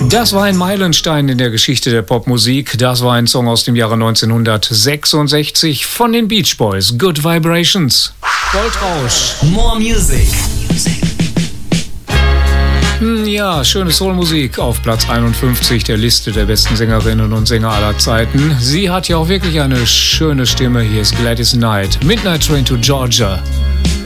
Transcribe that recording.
Das war ein Meilenstein in der Geschichte der Popmusik. Das war ein Song aus dem Jahre 1966 von den Beach Boys. Good Vibrations. Goldrausch. More Music. Ja, schöne Soulmusik auf Platz 51 der Liste der besten Sängerinnen und Sänger aller Zeiten. Sie hat ja auch wirklich eine schöne Stimme. Hier ist Gladys Knight. Midnight Train to Georgia.